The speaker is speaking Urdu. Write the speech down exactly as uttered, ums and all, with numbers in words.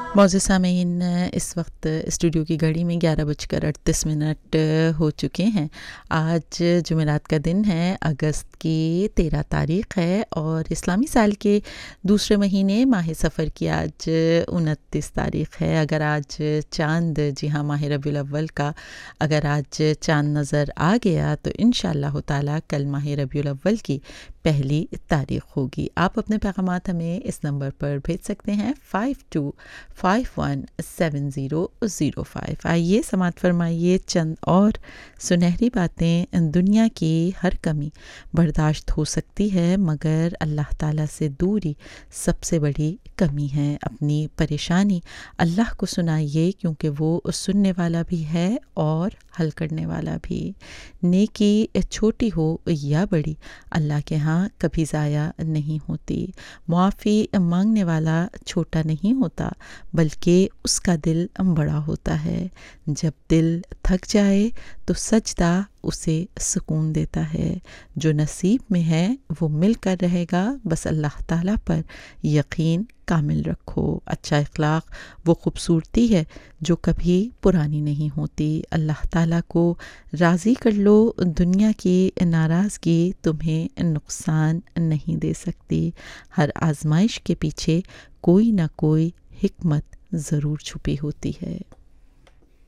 معزز سامعین، اس وقت اسٹوڈیو کی گھڑی میں گیارہ بج کر اڑتیس منٹ ہو چکے ہیں۔ آج جمعرات کا دن ہے، اگست کی تیرہ تاریخ ہے اور اسلامی سال کے دوسرے مہینے ماہ سفر کی آج انتیس تاریخ ہے۔ اگر آج چاند، جی ہاں ماہ ربیع الاول کا اگر آج چاند نظر آ گیا تو انشاءاللہ تعالی کل ماہ ربیع الاول کی پہلی تاریخ ہوگی۔ آپ اپنے پیغامات ہمیں اس نمبر پر بھیج سکتے ہیں five to five one seven zero zero five. آئیے سماعت فرمائیے چند اور سنہری باتیں۔ دنیا کی ہر کمی برداشت ہو سکتی ہے مگر اللہ تعالیٰ سے دوری سب سے بڑی کمی ہے۔ اپنی پریشانی اللہ کو سنائیے کیونکہ وہ سننے والا بھی ہے اور حل کرنے والا بھی۔ نیکی چھوٹی ہو یا بڑی اللہ کے ہاں کبھی ضائع نہیں ہوتی۔ معافی مانگنے والا چھوٹا نہیں ہوتا بلکہ اس کا دل بڑا ہوتا ہے۔ جب دل تھک جائے تو سجدہ اسے سکون دیتا ہے۔ جو نصیب میں ہے وہ مل کر رہے گا، بس اللہ تعالیٰ پر یقین کامل رکھو۔ اچھا اخلاق وہ خوبصورتی ہے جو کبھی پرانی نہیں ہوتی۔ اللہ تعالیٰ کو راضی کر لو، دنیا کی ناراضگی تمہیں نقصان نہیں دے سکتی۔ ہر آزمائش کے پیچھے کوئی نہ کوئی حکمت ضرور چھپی ہوتی ہے۔